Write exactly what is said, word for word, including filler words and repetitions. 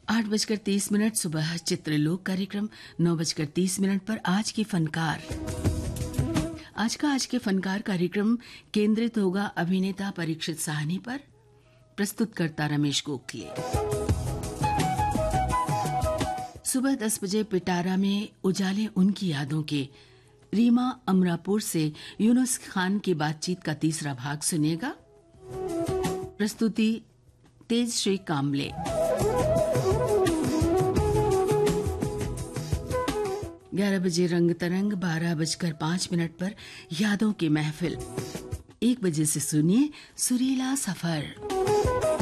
आठ बजकर तीस मिनट सुबह चित्रलोक कार्यक्रम, नौ बजकर तीस मिनट पर आज के फनकार। आज का आज के फनकार कार्यक्रम केंद्रित होगा अभिनेता परीक्षित साहनी पर। प्रस्तुतकर्ता रमेश गोखले। सुबह दस बजे पिटारा में उजाले उनकी यादों के रीमा अमरापुर से यूनुस खान की बातचीत का तीसरा भाग सुनेगा। प्रस्तुति तेज श्री कामले। ग्यारह बजे रंग तरंग, बारह बजकर पांच मिनट पर यादों की महफिल। एक बजे से सुनिए सुरीला सफर।